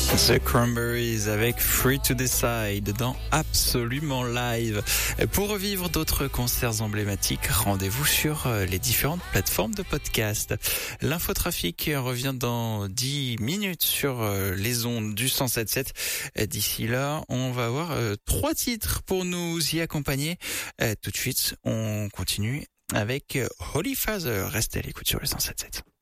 The Cranberries avec Free to Decide dans Absolument Live. Pour revivre d'autres concerts emblématiques, rendez-vous sur les différentes plateformes de podcast. L'infotrafic revient dans 10 minutes sur les ondes du 107.7. D'ici là, on va avoir 3 titres pour nous y accompagner. Tout de suite, on continue avec Holy Father. Restez à l'écoute sur le 107.7.